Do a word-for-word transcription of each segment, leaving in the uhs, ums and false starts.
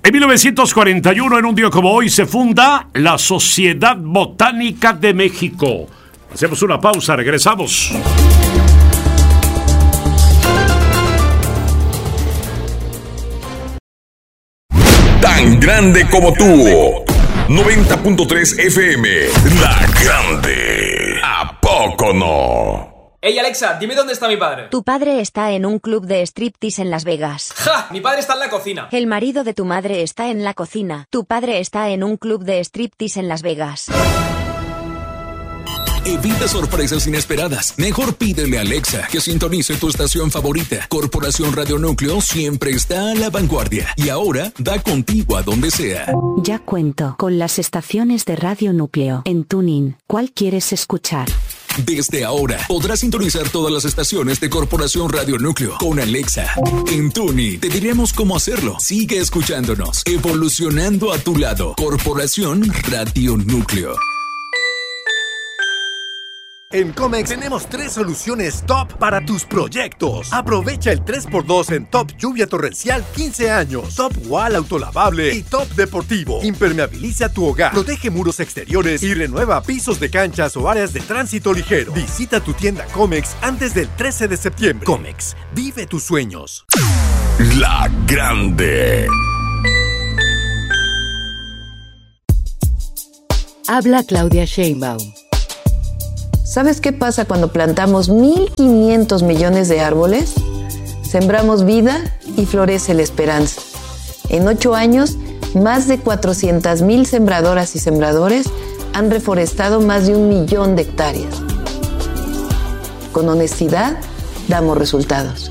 En mil novecientos cuarenta y uno, en un día como hoy, se funda la Sociedad Botánica de México. Hacemos una pausa, regresamos. Tan grande como tú. noventa punto tres F M. La Grande. ¿A poco no? Ey, Alexa, dime dónde está mi padre. Tu padre está en un club de striptease en Las Vegas. ¡Ja! Mi padre está en la cocina. El marido de tu madre está en la cocina. Tu padre está en un club de striptease en Las Vegas. Evita sorpresas inesperadas. Mejor pídele a Alexa que sintonice tu estación favorita. Corporación Radio Núcleo siempre está a la vanguardia. Y ahora da contigo a donde sea. Ya cuento con las estaciones de Radio Núcleo. En TuneIn, ¿cuál quieres escuchar? Desde ahora podrás sintonizar todas las estaciones de Corporación Radio Núcleo con Alexa. En TuneIn te diremos cómo hacerlo. Sigue escuchándonos, evolucionando a tu lado. Corporación Radio Núcleo. En Comex tenemos tres soluciones top para tus proyectos. Aprovecha el tres por dos en Top Lluvia Torrencial quince años, Top Wall Autolavable y Top Deportivo. Impermeabiliza tu hogar, protege muros exteriores y renueva pisos de canchas o áreas de tránsito ligero. Visita tu tienda Comex antes del trece de septiembre. Comex, vive tus sueños. La Grande. Habla Claudia Sheinbaum. ¿Sabes qué pasa cuando plantamos mil quinientos millones de árboles? Sembramos vida y florece la esperanza. En ocho años, más de cuatrocientas mil sembradoras y sembradores han reforestado más de un millón de hectáreas. Con honestidad, damos resultados.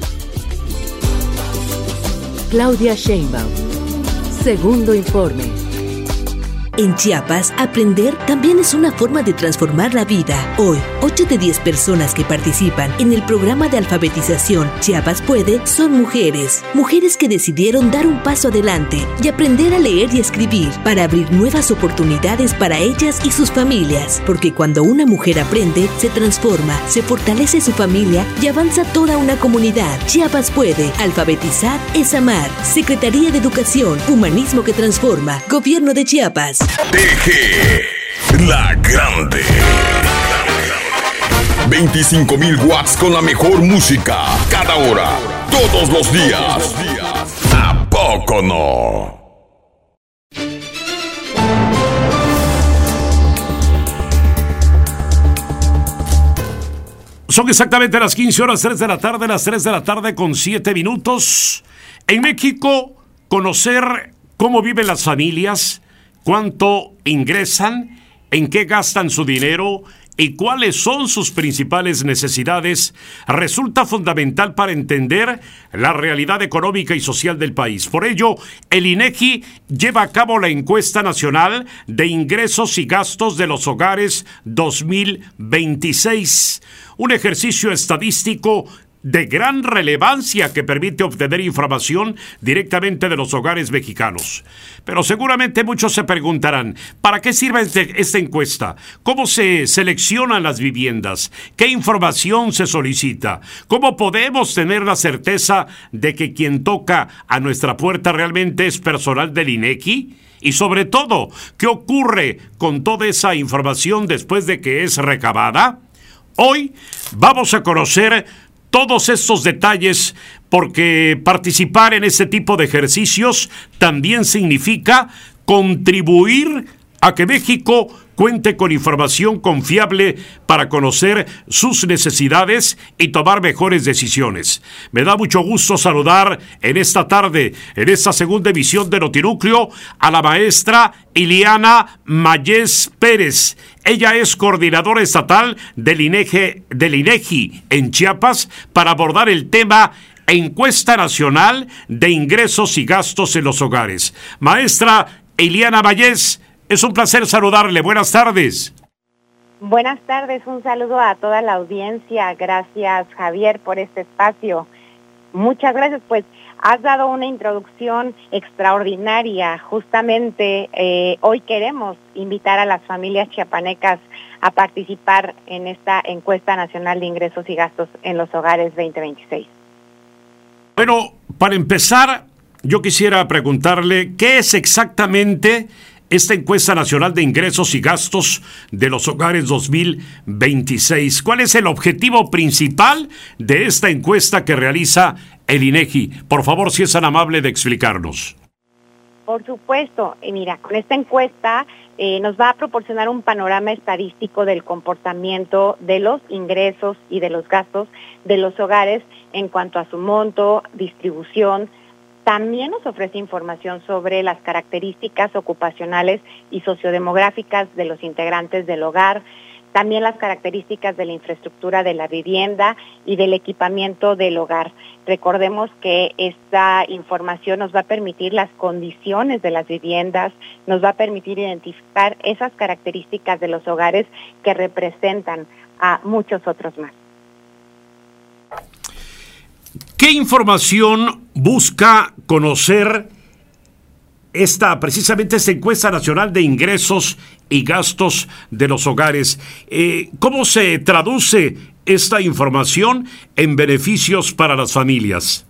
Claudia Sheinbaum. Segundo informe. En Chiapas, aprender también es una forma de transformar la vida. Hoy, ocho de diez personas que participan en el programa de alfabetización Chiapas Puede son mujeres. Mujeres que decidieron dar un paso adelante y aprender a leer y escribir para abrir nuevas oportunidades para ellas y sus familias. Porque cuando una mujer aprende, se transforma, se fortalece su familia y avanza toda una comunidad. Chiapas Puede. Alfabetizar es amar. Secretaría de Educación, Humanismo que Transforma. Gobierno de Chiapas. T G, La Grande. veinticinco mil watts con la mejor música. Cada hora, todos los días. ¿A poco no? Son exactamente las quince horas, tres de la tarde, las tres de la tarde con siete minutos. En México, conocer cómo viven las familias, cuánto ingresan, en qué gastan su dinero y cuáles son sus principales necesidades resulta fundamental para entender la realidad económica y social del país. Por ello, el INEGI lleva a cabo la encuesta nacional de ingresos y gastos de los hogares dos mil veintiséis, un ejercicio estadístico de gran relevancia que permite obtener información directamente de los hogares mexicanos. Pero seguramente muchos se preguntarán, ¿para qué sirve este, esta encuesta? ¿Cómo se seleccionan las viviendas? ¿Qué información se solicita? ¿Cómo podemos tener la certeza de que quien toca a nuestra puerta realmente es personal del INEGI? Y sobre todo, ¿qué ocurre con toda esa información después de que es recabada? Hoy vamos a conocer todos estos detalles, porque participar en este tipo de ejercicios también significa contribuir a que México cuente con información confiable para conocer sus necesidades y tomar mejores decisiones. Me da mucho gusto saludar en esta tarde, en esta segunda emisión de Notinúcleo, a la maestra Iliana Mayés Pérez. Ella es coordinadora estatal del INEGI, del INEGI en Chiapas para abordar el tema Encuesta Nacional de Ingresos y Gastos en los Hogares. Maestra Iliana Mayés, es un placer saludarle. Buenas tardes. Buenas tardes, un saludo a toda la audiencia. Gracias, Javier, por este espacio. Muchas gracias, pues has dado una introducción extraordinaria. Justamente eh, hoy queremos invitar a las familias chiapanecas a participar en esta encuesta nacional de ingresos y gastos en los hogares veinte veintiséis. Bueno, para empezar, yo quisiera preguntarle, ¿qué es exactamente esta encuesta nacional de ingresos y gastos de los hogares dos mil veintiséis? ¿Cuál es el objetivo principal de esta encuesta que realiza el INEGI? Por favor, si es tan amable de explicarnos. Por supuesto, y mira, con esta encuesta eh, nos va a proporcionar un panorama estadístico del comportamiento de los ingresos y de los gastos de los hogares en cuanto a su monto, distribución. También nos ofrece información sobre las características ocupacionales y sociodemográficas de los integrantes del hogar, también las características de la infraestructura de la vivienda y del equipamiento del hogar. Recordemos que esta información nos va a permitir las condiciones de las viviendas, nos va a permitir identificar esas características de los hogares que representan a muchos otros más. ¿Qué información busca conocer esta, precisamente esta encuesta nacional de ingresos y gastos de los hogares? Eh, ¿Cómo se traduce esta información en beneficios para las familias?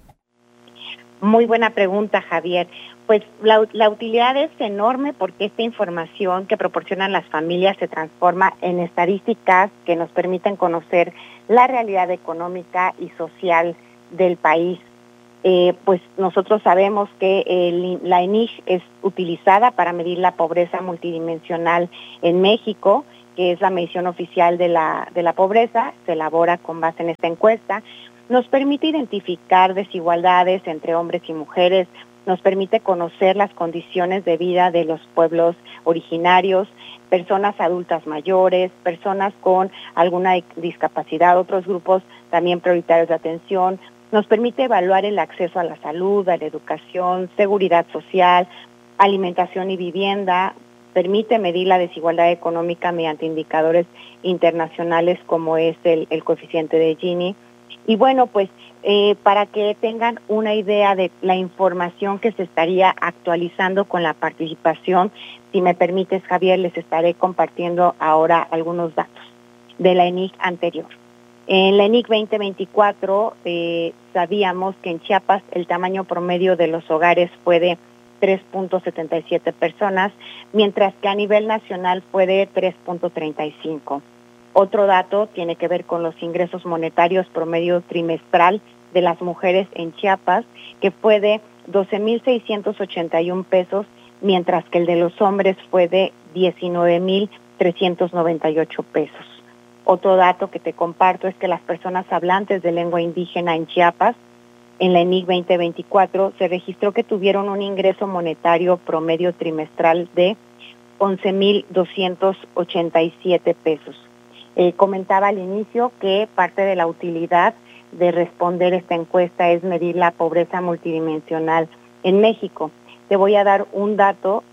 Muy buena pregunta, Javier. Pues la, la utilidad es enorme porque esta información que proporcionan las familias se transforma en estadísticas que nos permiten conocer la realidad económica y social del país. Eh, pues nosotros sabemos que el, la E N I G es utilizada para medir la pobreza multidimensional en México, que es la medición oficial de la, de la pobreza, se elabora con base en esta encuesta. Nos permite identificar desigualdades entre hombres y mujeres, nos permite conocer las condiciones de vida de los pueblos originarios, personas adultas mayores, personas con alguna discapacidad, otros grupos también prioritarios de atención. Nos permite evaluar el acceso a la salud, a la educación, seguridad social, alimentación y vivienda. Permite medir la desigualdad económica mediante indicadores internacionales como es el, el coeficiente de Gini. Y bueno, pues eh, para que tengan una idea de la información que se estaría actualizando con la participación, si me permites, Javier, les estaré compartiendo ahora algunos datos de la E N I C anterior. En la E N I C veinte veinticuatro eh, sabíamos que en Chiapas el tamaño promedio de los hogares fue de tres punto setenta y siete personas, mientras que a nivel nacional fue de tres punto treinta y cinco. Otro dato tiene que ver con los ingresos monetarios promedio trimestral de las mujeres en Chiapas, que fue de doce mil seiscientos ochenta y un pesos, mientras que el de los hombres fue de diecinueve mil trescientos noventa y ocho pesos. Otro dato que te comparto es que las personas hablantes de lengua indígena en Chiapas, en la E N I C veinte veinticuatro, se registró que tuvieron un ingreso monetario promedio trimestral de once mil doscientos ochenta y siete pesos. Eh, comentaba al inicio que parte de la utilidad de responder esta encuesta es medir la pobreza multidimensional en México. Te voy a dar un dato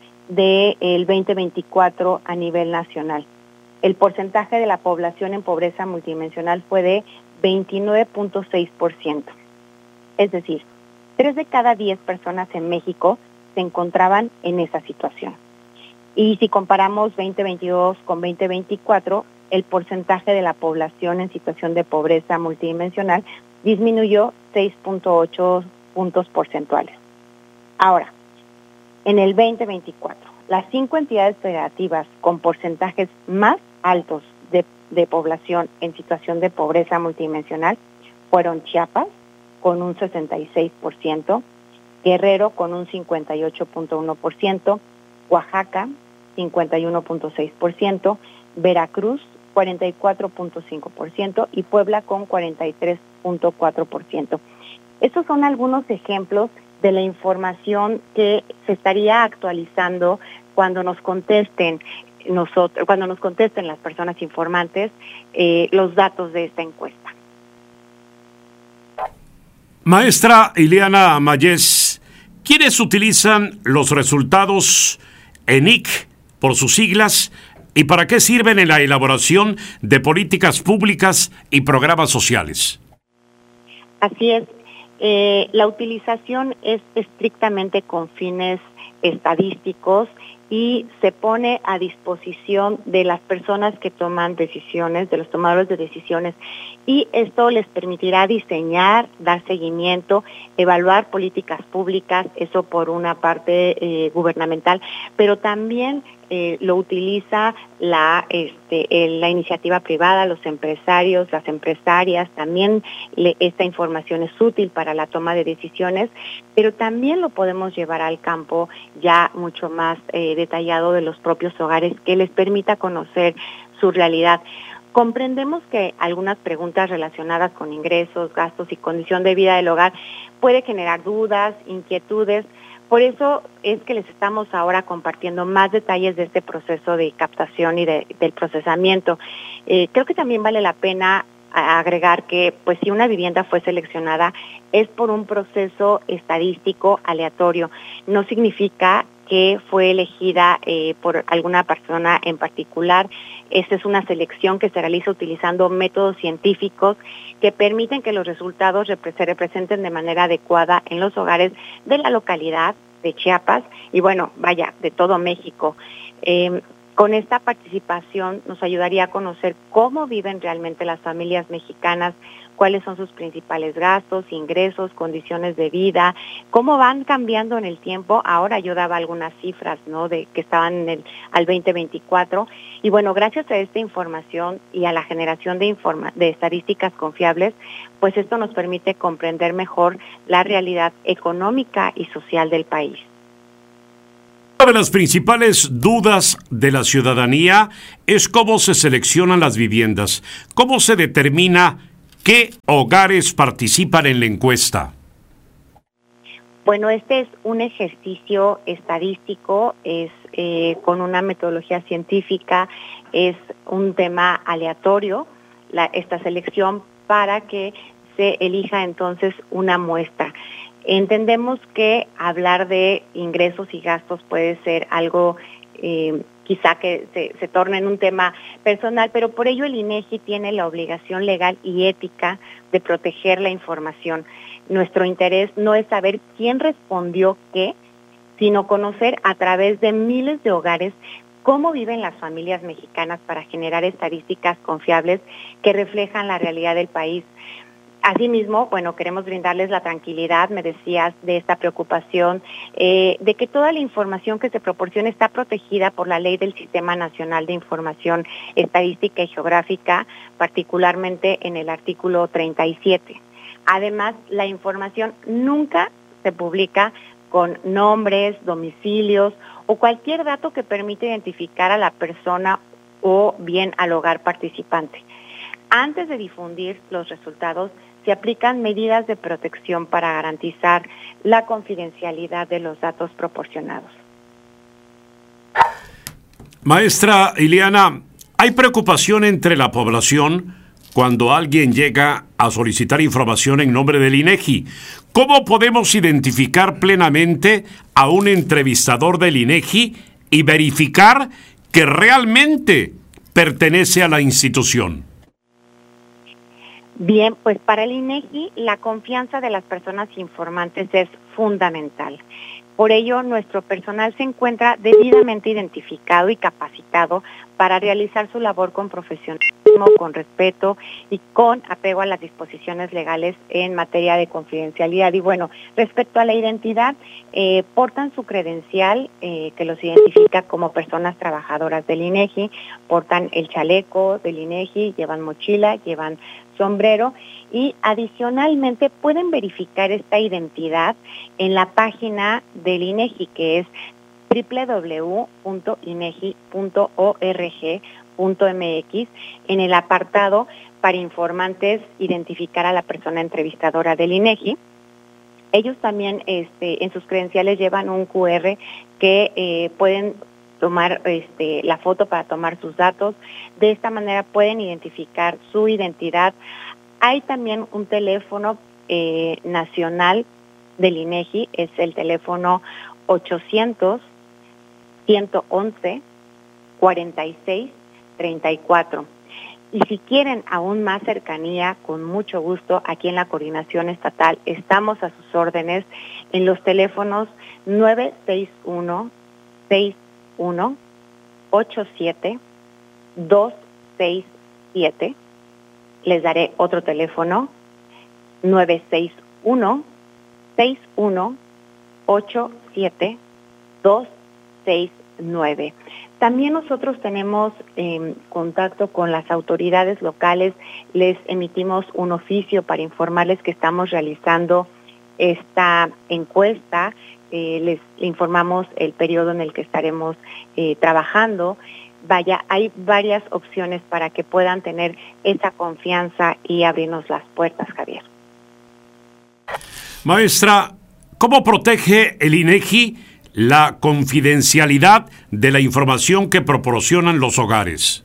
del veinte veinticuatro a nivel nacional. El porcentaje de la población en pobreza multidimensional fue de veintinueve punto seis por ciento. Es decir, tres de cada diez personas en México se encontraban en esa situación. Y si comparamos veinte veintidós con veinte veinticuatro, el porcentaje de la población en situación de pobreza multidimensional disminuyó seis punto ocho puntos porcentuales. Ahora, en el veinte veinticuatro, las cinco entidades federativas con porcentajes más altos de, de población en situación de pobreza multidimensional fueron Chiapas, con un sesenta y seis por ciento, Guerrero con un cincuenta y ocho punto uno por ciento, Oaxaca, cincuenta y uno punto seis por ciento, Veracruz, cuarenta y cuatro punto cinco por ciento y Puebla con cuarenta y tres punto cuatro por ciento. Estos son algunos ejemplos de la información que se estaría actualizando cuando nos contesten nosotros, cuando nos contesten las personas informantes eh, los datos de esta encuesta. Maestra Ileana Mayes, ¿quiénes utilizan los resultados E N I C por sus siglas y para qué sirven en la elaboración de políticas públicas y programas sociales? Así es. Eh, la utilización es estrictamente con fines estadísticos y se pone a disposición de las personas que toman decisiones, de los tomadores de decisiones, y esto les permitirá diseñar, dar seguimiento, evaluar políticas públicas, eso por una parte eh, gubernamental, pero también eh, lo utiliza la, este, eh, la iniciativa privada, los empresarios, las empresarias, también le, esta información es útil para la toma de decisiones, pero también lo podemos llevar al campo ya mucho más eh, detallado de los propios hogares, que les permita conocer su realidad. Comprendemos que algunas preguntas relacionadas con ingresos, gastos y condición de vida del hogar puede generar dudas, inquietudes. Por eso es que les estamos ahora compartiendo más detalles de este proceso de captación y de, del procesamiento. Eh, creo que también vale la pena agregar que, pues, si una vivienda fue seleccionada es por un proceso estadístico aleatorio. No significa que fue elegida eh, por alguna persona en particular. Esta es una selección que se realiza utilizando métodos científicos que permiten que los resultados repre- se representen de manera adecuada en los hogares de la localidad de Chiapas y, bueno, vaya, de todo México. Eh, Con esta participación nos ayudaría a conocer cómo viven realmente las familias mexicanas, cuáles son sus principales gastos, ingresos, condiciones de vida, cómo van cambiando en el tiempo. Ahora yo daba algunas cifras, ¿no?, de que estaban en el, al veinte veinticuatro. Y bueno, gracias a esta información y a la generación de, informa- de estadísticas confiables, pues esto nos permite comprender mejor la realidad económica y social del país. Una de las principales dudas de la ciudadanía es cómo se seleccionan las viviendas, cómo se determina qué hogares participan en la encuesta. Bueno, este es un ejercicio estadístico, es eh, con una metodología científica, es un tema aleatorio, la, esta selección para que se elija entonces una muestra. Entendemos que hablar de ingresos y gastos puede ser algo eh, quizá que se, se torne en un tema personal, pero por ello el INEGI tiene la obligación legal y ética de proteger la información. Nuestro interés no es saber quién respondió qué, sino conocer a través de miles de hogares cómo viven las familias mexicanas para generar estadísticas confiables que reflejan la realidad del país. Asimismo, bueno, queremos brindarles la tranquilidad, me decías, de esta preocupación, eh, de que toda la información que se proporciona está protegida por la ley del Sistema Nacional de Información Estadística y Geográfica, particularmente en el artículo treinta y siete. Además, la información nunca se publica con nombres, domicilios o cualquier dato que permita identificar a la persona o bien al hogar participante. Antes de difundir los resultados, se aplican medidas de protección para garantizar la confidencialidad de los datos proporcionados. Maestra Ileana, ¿hay preocupación entre la población cuando alguien llega a solicitar información en nombre del INEGI? ¿Cómo podemos identificar plenamente a un entrevistador del INEGI y verificar que realmente pertenece a la institución? Bien, pues para el INEGI la confianza de las personas informantes es fundamental. Por ello, nuestro personal se encuentra debidamente identificado y capacitado para realizar su labor con profesionalismo, con respeto y con apego a las disposiciones legales en materia de confidencialidad. Y bueno, respecto a la identidad, eh, portan su credencial eh, que los identifica como personas trabajadoras del INEGI, portan el chaleco del INEGI, llevan mochila, llevan sombrero y adicionalmente pueden verificar esta identidad en la página del INEGI, que es doble u doble u doble u punto inegi punto org punto m x. En el apartado para informantes, identificar a la persona entrevistadora del INEGI. Ellos también este, en sus credenciales llevan un cu erre que eh, pueden tomar este, la foto para tomar sus datos. De esta manera pueden identificar su identidad. Hay también un teléfono eh, nacional del INEGI, es el teléfono ochocientos, ciento once, cuarenta y seis, treinta y cuatro. Y si quieren aún más cercanía, con mucho gusto, aquí en la Coordinación Estatal estamos a sus órdenes en los teléfonos nueve seis uno, seis uno, ocho siete, dos seis siete. Les daré otro teléfono, nueve seis uno, seis uno, ocho siete, dos seis nueve. También nosotros tenemos eh, contacto con las autoridades locales, les emitimos un oficio para informarles que estamos realizando esta encuesta, eh, les informamos el periodo en el que estaremos eh, trabajando. Vaya, hay varias opciones para que puedan tener esa confianza y abrirnos las puertas, Javier. Maestra, ¿cómo protege el INEGI la confidencialidad de la información que proporcionan los hogares?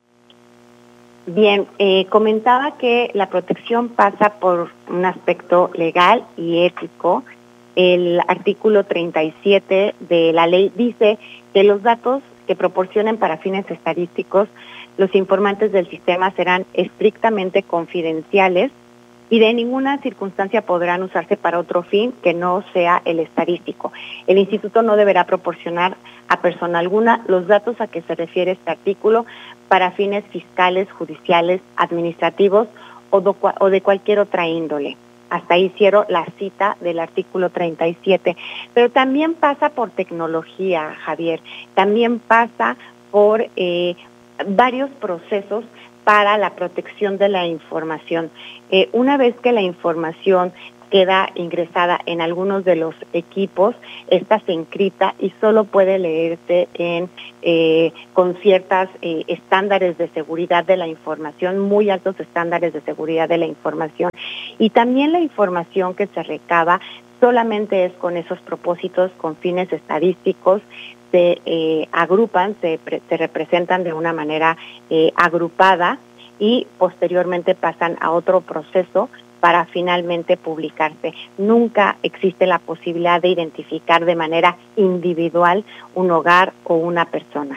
Bien, eh, comentaba que la protección pasa por un aspecto legal y ético. El artículo treinta y siete de la ley dice que los datos que proporcionen para fines estadísticos los informantes del sistema serán estrictamente confidenciales y de ninguna circunstancia podrán usarse para otro fin que no sea el estadístico. El instituto no deberá proporcionar a persona alguna los datos a que se refiere este artículo para fines fiscales, judiciales, administrativos o, do, o de cualquier otra índole. Hasta ahí cierro la cita del artículo treinta y siete. Pero también pasa por tecnología, Javier. También pasa por eh, varios procesos para la protección de la información. Eh, una vez que la información queda ingresada en algunos de los equipos, esta se encripta y solo puede leerse en eh, con ciertas eh, estándares de seguridad de la información, muy altos estándares de seguridad de la información. Y también la información que se recaba solamente es con esos propósitos, con fines estadísticos, se eh, agrupan, se, se representan de una manera eh, agrupada y posteriormente pasan a otro proceso para finalmente publicarse. Nunca existe la posibilidad de identificar de manera individual un hogar o una persona.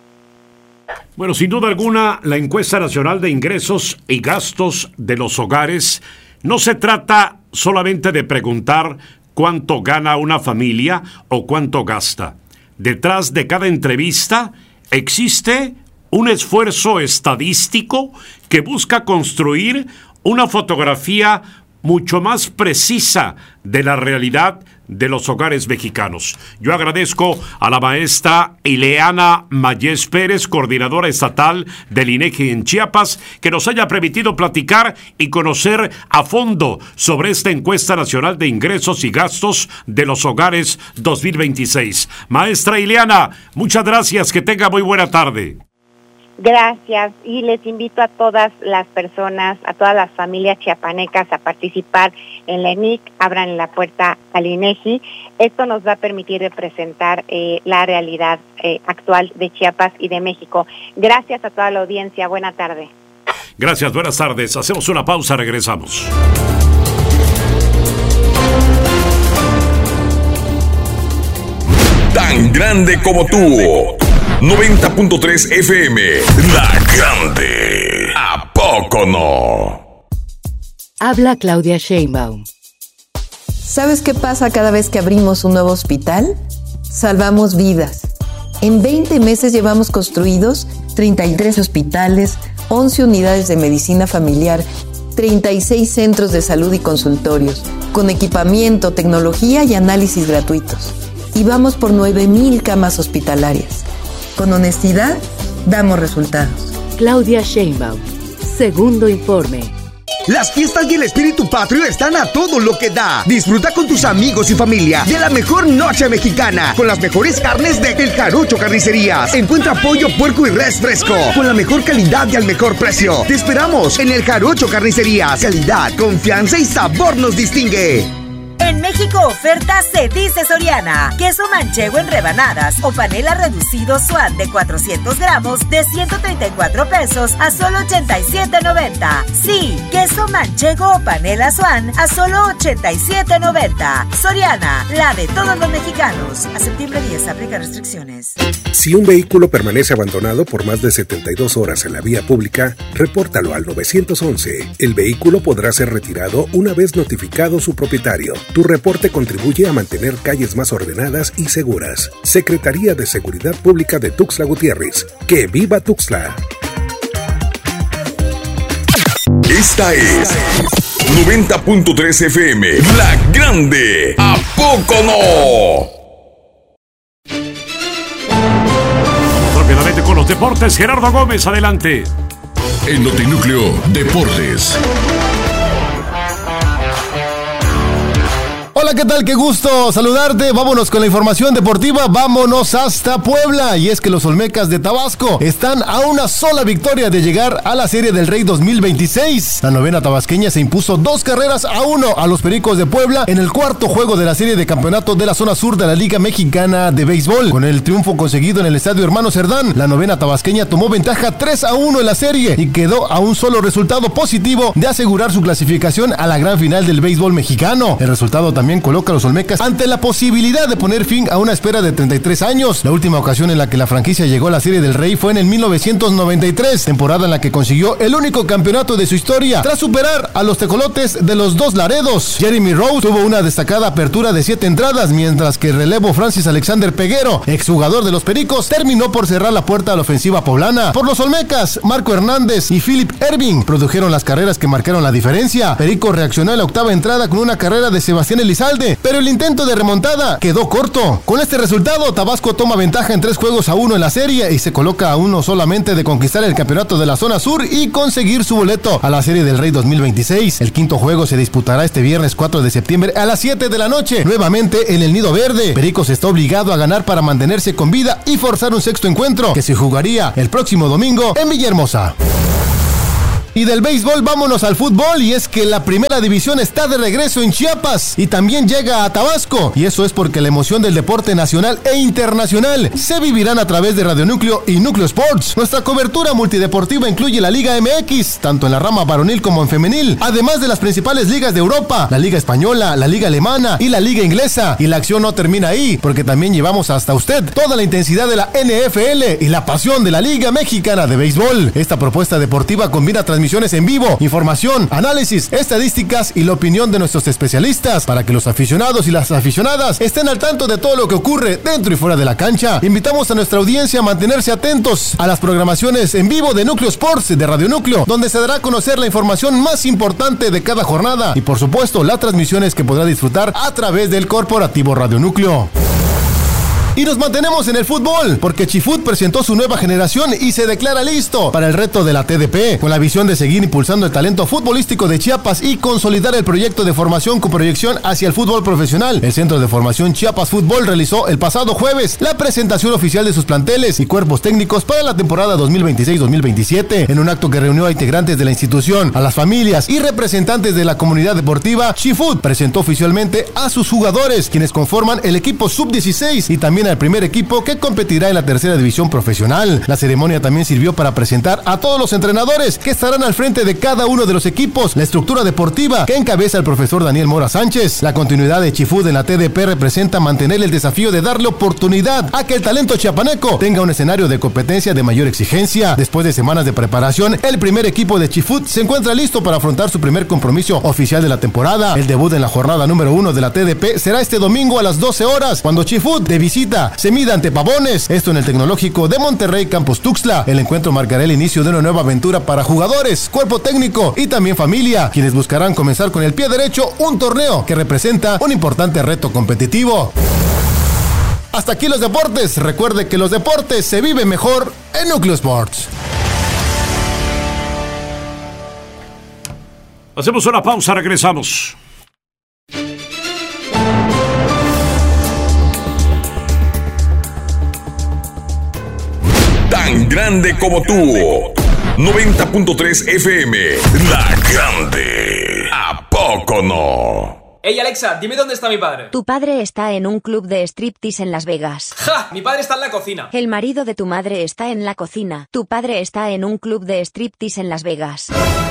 Bueno, sin duda alguna, la encuesta nacional de ingresos y gastos de los hogares no se trata solamente de preguntar cuánto gana una familia o cuánto gasta. Detrás de cada entrevista existe un esfuerzo estadístico que busca construir una fotografía mucho más precisa de la realidad de los hogares mexicanos. Yo agradezco a la maestra Ileana Mayés Pérez, coordinadora estatal del INEGI en Chiapas, que nos haya permitido platicar y conocer a fondo sobre esta encuesta nacional de ingresos y gastos de los hogares dos mil veintiséis. Maestra Ileana, muchas gracias, que tenga muy buena tarde. Gracias, y les invito a todas las personas, a todas las familias chiapanecas a participar en la E N I C, abran la puerta al INEGI. Esto nos va a permitir representar eh, la realidad eh, actual de Chiapas y de México. Gracias a toda la audiencia, buena tarde. Gracias, buenas tardes. Hacemos una pausa, regresamos. Tan grande como tú. noventa punto tres F M, La Grande. ¿A poco no? Habla Claudia Sheinbaum. ¿Sabes qué pasa cada vez que abrimos un nuevo hospital? Salvamos vidas. En veinte meses llevamos construidos treinta y tres hospitales, once unidades de medicina familiar, treinta y seis centros de salud y consultorios, con equipamiento, tecnología y análisis gratuitos. Y vamos por nueve mil camas hospitalarias. Con honestidad, damos resultados. Claudia Sheinbaum, segundo informe. Las fiestas y el espíritu patrio están a todo lo que da. Disfruta con tus amigos y familia de la mejor noche mexicana, con las mejores carnes de El Jarocho Carnicerías. Encuentra pollo, puerco y res fresco, con la mejor calidad y al mejor precio. Te esperamos en El Jarocho Carnicerías. Calidad, confianza y sabor nos distingue. En México oferta se dice Soriana. Queso manchego en rebanadas o panela reducido Swan de cuatrocientos gramos de ciento treinta y cuatro pesos a solo ochenta y siete noventa. Sí, queso manchego o panela Swan a solo ochenta y siete noventa. Soriana, la de todos los mexicanos. A septiembre diez, aplica restricciones. Si un vehículo permanece abandonado por más de setenta y dos horas en la vía pública, repórtalo al nueve once. El vehículo podrá ser retirado una vez notificado su propietario. Tu reporte contribuye a mantener calles más ordenadas y seguras. Secretaría de Seguridad Pública de Tuxtla Gutiérrez. ¡Que viva Tuxtla! Esta es noventa punto tres F M, La Grande. ¿A poco no? Rápidamente con los deportes, Gerardo Gómez, adelante. En Notinúcleo Deportes. Hola, ¿qué tal? Qué gusto saludarte. Vámonos con la información deportiva. Vámonos hasta Puebla. Y es que los Olmecas de Tabasco están a una sola victoria de llegar a la Serie del Rey dos mil veintiséis. La novena tabasqueña se impuso dos carreras a uno a los Pericos de Puebla en el cuarto juego de la serie de campeonato de la zona sur de la Liga Mexicana de Béisbol. Con el triunfo conseguido en el Estadio Hermano Cerdán, la novena tabasqueña tomó ventaja tres a uno en la serie y quedó a un solo resultado positivo de asegurar su clasificación a la gran final del béisbol mexicano. El resultado también coloca a los Olmecas ante la posibilidad de poner fin a una espera de treinta y tres años. La última ocasión en la que la franquicia llegó a la Serie del Rey fue en el mil novecientos noventa y tres, temporada en la que consiguió el único campeonato de su historia, tras superar a los tecolotes de los Dos Laredos. Jeremy Rose tuvo una destacada apertura de siete entradas, mientras que el relevo Francis Alexander Peguero, exjugador de los Pericos, terminó por cerrar la puerta a la ofensiva poblana. Por los Olmecas, Marco Hernández y Philip Erving produjeron las carreras que marcaron la diferencia. Perico reaccionó en la octava entrada con una carrera de Sebastián Elizalde, pero el intento de remontada quedó corto. Con este resultado, Tabasco toma ventaja en tres juegos a uno en la serie y se coloca a uno solamente de conquistar el campeonato de la zona sur y conseguir su boleto a la Serie del Rey dos mil veintiséis. El quinto juego se disputará este viernes cuatro de septiembre a las siete de la noche, nuevamente en el Nido Verde. Pericos está obligado a ganar para mantenerse con vida y forzar un sexto encuentro que se jugaría el próximo domingo en Villahermosa. Y del béisbol vámonos al fútbol, y es que la primera división está de regreso en Chiapas y también llega a Tabasco, y eso es porque la emoción del deporte nacional e internacional se vivirán a través de Radio Núcleo y Núcleo Sports. Nuestra cobertura multideportiva incluye la Liga M X, tanto en la rama varonil como en femenil, además de las principales ligas de Europa, la Liga Española, la Liga Alemana y la Liga Inglesa. Y la acción no termina ahí, porque también llevamos hasta usted toda la intensidad de la N F L y la pasión de la Liga Mexicana de Béisbol. Esta propuesta deportiva combina transmisiones en vivo, información, análisis, estadísticas y la opinión de nuestros especialistas para que los aficionados y las aficionadas estén al tanto de todo lo que ocurre dentro y fuera de la cancha. Invitamos a nuestra audiencia a mantenerse atentos a las programaciones en vivo de Núcleo Sports de Radio Núcleo, donde se dará a conocer la información más importante de cada jornada y, por supuesto, las transmisiones que podrá disfrutar a través del corporativo Radio Núcleo. Y nos mantenemos en el fútbol, porque Chifut presentó su nueva generación y se declara listo para el reto de la T D P, con la visión de seguir impulsando el talento futbolístico de Chiapas y consolidar el proyecto de formación con proyección hacia el fútbol profesional. El Centro de Formación Chiapas Fútbol realizó el pasado jueves la presentación oficial de sus planteles y cuerpos técnicos para la temporada dos mil veintiséis dos mil veintisiete, en un acto que reunió a integrantes de la institución, a las familias y representantes de la comunidad deportiva. Chifut presentó oficialmente a sus jugadores, quienes conforman el equipo sub dieciséis y también al primer equipo que competirá en la tercera división profesional. La ceremonia también sirvió para presentar a todos los entrenadores que estarán al frente de cada uno de los equipos, la estructura deportiva que encabeza el profesor Daniel Mora Sánchez. La continuidad de Chifut en la T D P representa mantener el desafío de darle oportunidad a que el talento chiapaneco tenga un escenario de competencia de mayor exigencia. Después de semanas de preparación, el primer equipo de Chifut se encuentra listo para afrontar su primer compromiso oficial de la temporada. El debut en la jornada número uno de la T D P será este domingo a las doce horas, cuando Chifut, de visita, se mida ante Pavones, esto en el Tecnológico de Monterrey Campus Tuxtla. El encuentro marcará el inicio de una nueva aventura para jugadores, cuerpo técnico y también familia, quienes buscarán comenzar con el pie derecho un torneo que representa un importante reto competitivo. Hasta aquí los deportes. Recuerde que los deportes se viven mejor en Núcleo Sports. Hacemos una pausa, regresamos. Tan grande como tú. noventa punto tres F M. La Grande. ¿A poco no? Ey, Alexa, dime dónde está mi padre. Tu padre está en un club de striptease en Las Vegas. ¡Ja! Mi padre está en la cocina. El marido de tu madre está en la cocina. Tu padre está en un club de striptease en Las Vegas.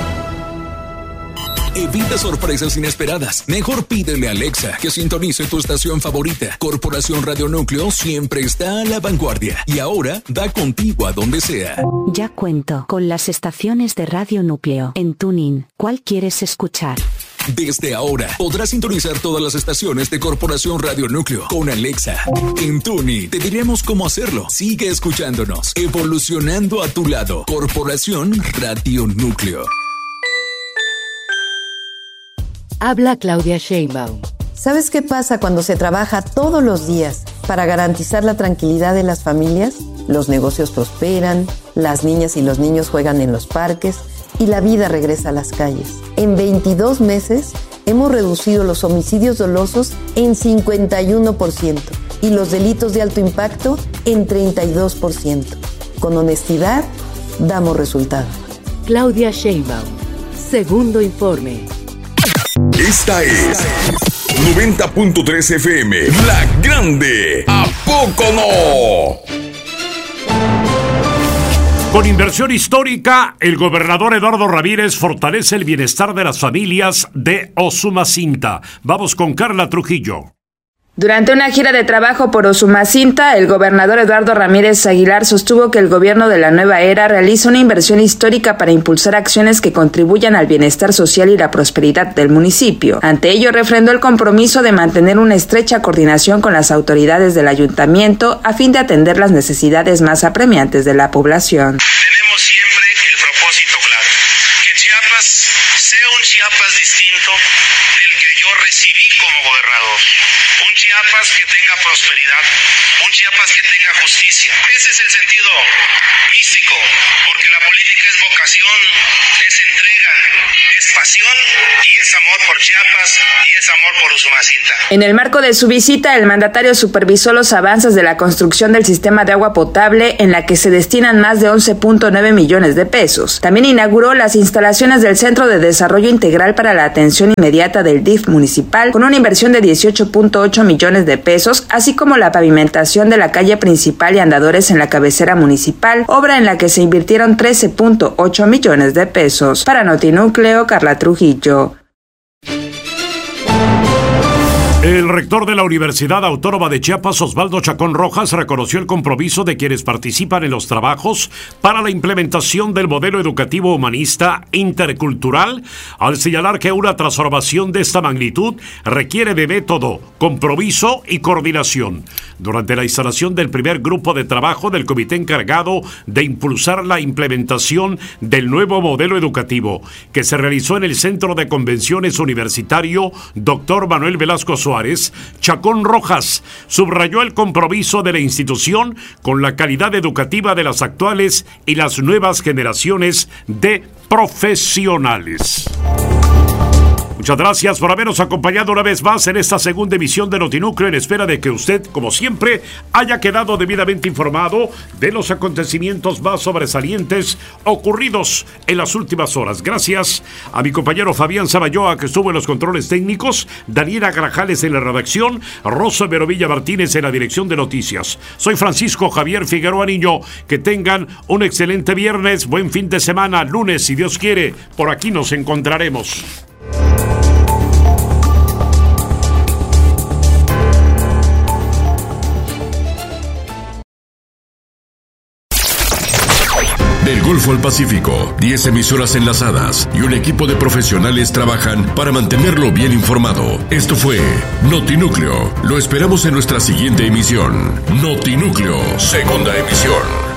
Evita sorpresas inesperadas. Mejor pídele a Alexa que sintonice tu estación favorita. Corporación Radio Núcleo siempre está a la vanguardia y ahora da contigo a donde sea. Ya cuento con las estaciones de Radio Núcleo en TuneIn. ¿Cuál quieres escuchar? Desde ahora podrás sintonizar todas las estaciones de Corporación Radio Núcleo con Alexa. En TuneIn te diremos cómo hacerlo. Sigue escuchándonos, evolucionando a tu lado. Corporación Radio Núcleo. Habla Claudia Sheinbaum. ¿Sabes qué pasa cuando se trabaja todos los días para garantizar la tranquilidad de las familias? Los negocios prosperan, las niñas y los niños juegan en los parques y la vida regresa a las calles. En veintidós meses hemos reducido los homicidios dolosos en cincuenta y uno por ciento y los delitos de alto impacto en treinta y dos por ciento. Con honestidad, damos resultados. Claudia Sheinbaum. Segundo informe. Esta es noventa punto tres F M, La Grande. ¿A poco no? Con inversión histórica, el gobernador Eduardo Ramírez fortalece el bienestar de las familias de Usumacinta. Vamos con Carla Trujillo. Durante una gira de trabajo por Usumacinta, el gobernador Eduardo Ramírez Aguilar sostuvo que el gobierno de la nueva era realiza una inversión histórica para impulsar acciones que contribuyan al bienestar social y la prosperidad del municipio. Ante ello, refrendó el compromiso de mantener una estrecha coordinación con las autoridades del ayuntamiento a fin de atender las necesidades más apremiantes de la población. Tenemos siempre el propósito claro, que Chiapas sea un Chiapas distinto del que yo recibí como gobernador. Un Chiapas que tenga prosperidad, un Chiapas que tenga justicia. Ese es el sentido místico, porque la política es vocación, es entrega, es pasión y es amor por Chiapas y es amor por Usumacinta. En el marco de su visita, el mandatario supervisó los avances de la construcción del sistema de agua potable, en la que se destinan más de once punto nueve millones de pesos. También inauguró las instalaciones del Centro de Desarrollo Integral para la Atención Inmediata del D I F municipal, con una inversión de dieciocho punto ocho millones de pesos, así como la pavimentación de la calle principal y andadores en la cabecera municipal, obra en la que se invirtieron trece punto ocho millones de pesos. Para Notinúcleo, Carla Trujillo. El rector de la Universidad Autónoma de Chiapas, Osvaldo Chacón Rojas, reconoció el compromiso de quienes participan en los trabajos para la implementación del modelo educativo humanista intercultural, al señalar que una transformación de esta magnitud requiere de método, compromiso y coordinación. Durante la instalación del primer grupo de trabajo del comité encargado de impulsar la implementación del nuevo modelo educativo, que se realizó en el Centro de Convenciones Universitario doctor Manuel Velasco Suárez, Chacón Rojas subrayó el compromiso de la institución con la calidad educativa de las actuales y las nuevas generaciones de profesionales. Muchas gracias por habernos acompañado una vez más en esta segunda emisión de Notinúcleo, en espera de que usted, como siempre, haya quedado debidamente informado de los acontecimientos más sobresalientes ocurridos en las últimas horas. Gracias a mi compañero Fabián Sabayoa, que estuvo en los controles técnicos, Daniela Grajales en la redacción, Rosa Verovilla Martínez en la dirección de noticias. Soy Francisco Javier Figueroa Niño. Que tengan un excelente viernes, buen fin de semana, lunes, si Dios quiere, por aquí nos encontraremos. Del Golfo al Pacífico, diez emisoras enlazadas y un equipo de profesionales trabajan para mantenerlo bien informado. Esto fue Notinúcleo. Lo esperamos en nuestra siguiente emisión. Notinúcleo, segunda emisión.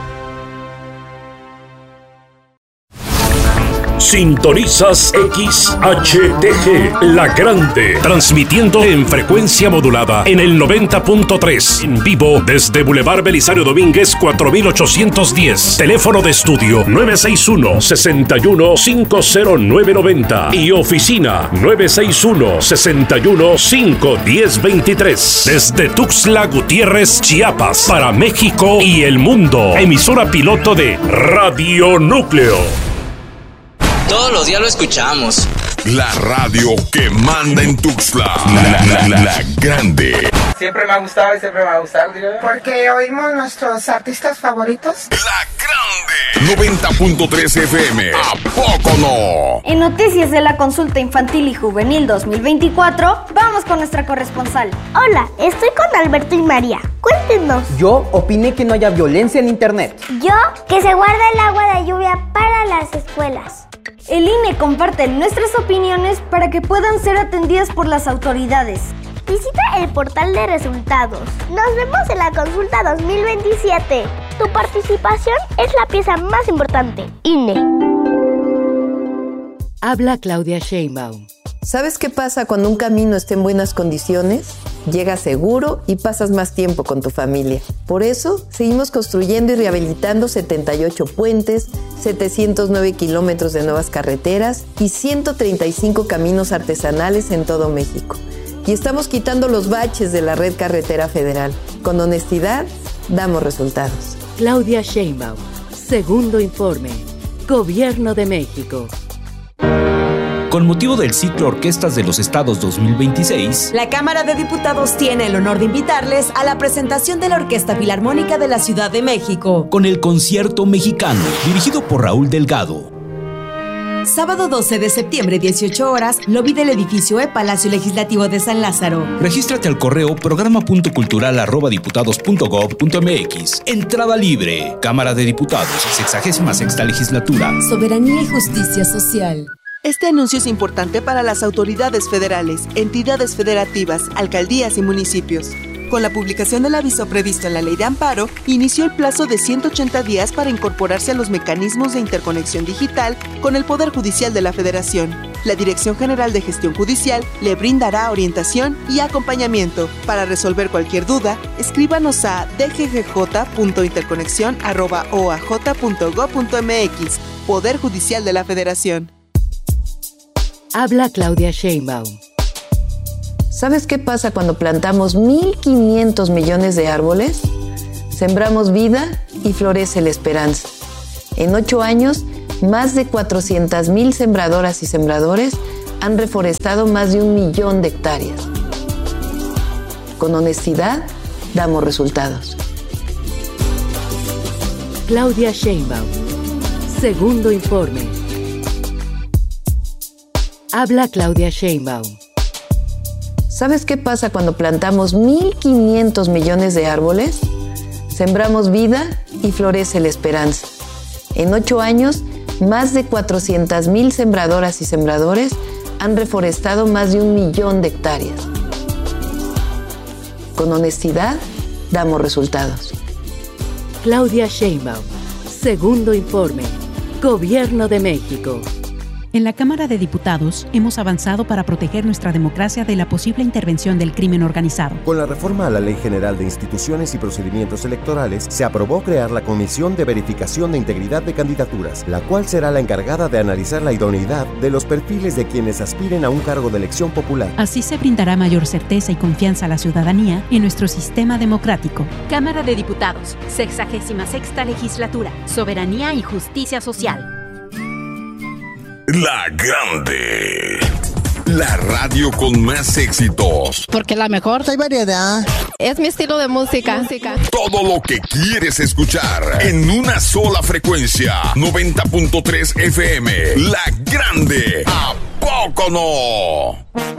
Sintonizas X H T G, La Grande, transmitiendo en frecuencia modulada en el noventa punto tres, en vivo desde Boulevard Belisario Domínguez cuatro mil ochocientos diez, teléfono de estudio nueve seis uno, seis uno cinco cero nueve nueve cero y oficina nueve seis uno, seis uno cinco uno cero dos tres, desde Tuxtla Gutiérrez, Chiapas, para México y el mundo, emisora piloto de Radio Núcleo. Todos los días lo escuchamos. La radio que manda en Tuxtla. La, la, la, la grande. Siempre me ha gustado y siempre me va a gustar, digo. Porque oímos nuestros artistas favoritos. La grande. noventa punto tres F M. ¿A poco no? En Noticias de la Consulta Infantil y Juvenil dos mil veinticuatro, vamos con nuestra corresponsal. Hola, estoy con Alberto y María. Cuéntenos. Yo opiné que no haya violencia en internet. Yo, que se guarda el agua de lluvia para las escuelas. El I N E comparte nuestras opiniones para que puedan ser atendidas por las autoridades. Visita el portal de resultados. Nos vemos en la consulta dos mil veintisiete. Tu participación es la pieza más importante. I N E. Habla Claudia Sheinbaum. ¿Sabes qué pasa cuando un camino está en buenas condiciones? Llegas seguro y pasas más tiempo con tu familia. Por eso, seguimos construyendo y rehabilitando setenta y ocho puentes, setecientos nueve kilómetros de nuevas carreteras y ciento treinta y cinco caminos artesanales en todo México. Y estamos quitando los baches de la red carretera federal. Con honestidad, damos resultados. Claudia Sheinbaum. Segundo informe. Gobierno de México. Con motivo del ciclo Orquestas de los Estados dos mil veintiséis, la Cámara de Diputados tiene el honor de invitarles a la presentación de la Orquesta Filarmónica de la Ciudad de México, con el Concierto Mexicano, dirigido por Raúl Delgado. Sábado doce de septiembre, dieciocho horas, lobby del edificio E Palacio Legislativo de San Lázaro. Regístrate al correo programa punto cultural arroba diputados punto gob punto m x. Entrada libre. Cámara de Diputados, sexagésima sexta legislatura. Soberanía y justicia social. Este anuncio es importante para las autoridades federales, entidades federativas, alcaldías y municipios. Con la publicación del aviso previsto en la Ley de Amparo, inició el plazo de ciento ochenta días para incorporarse a los mecanismos de interconexión digital con el Poder Judicial de la Federación. La Dirección General de Gestión Judicial le brindará orientación y acompañamiento. Para resolver cualquier duda, escríbanos a d g g j punto interconexión arroba o a j punto gob punto m x. Poder Judicial de la Federación. Habla Claudia Sheinbaum. ¿Sabes qué pasa cuando plantamos mil quinientos millones de árboles? Sembramos vida y florece la esperanza. En ocho años, más de cuatrocientas mil sembradoras y sembradores han reforestado más de un millón de hectáreas. Con honestidad, damos resultados. Claudia Sheinbaum. Segundo informe. Habla Claudia Sheinbaum. ¿Sabes qué pasa cuando plantamos mil quinientos millones de árboles? Sembramos vida y florece la esperanza. En ocho años, más de cuatrocientas mil sembradoras y sembradores han reforestado más de un millón de hectáreas. Con honestidad, damos resultados. Claudia Sheinbaum. Segundo informe. Gobierno de México. En la Cámara de Diputados hemos avanzado para proteger nuestra democracia de la posible intervención del crimen organizado. Con la reforma a la Ley General de Instituciones y Procedimientos Electorales, se aprobó crear la Comisión de Verificación de Integridad de Candidaturas, la cual será la encargada de analizar la idoneidad de los perfiles de quienes aspiren a un cargo de elección popular. Así se brindará mayor certeza y confianza a la ciudadanía en nuestro sistema democrático. Cámara de Diputados, sexagésima sexta legislatura, soberanía y justicia social. La grande. La radio con más éxitos. Porque la mejor hay variedad. Es mi estilo de música. Todo lo que quieres escuchar en una sola frecuencia. noventa punto tres F M. La grande. ¿A poco no?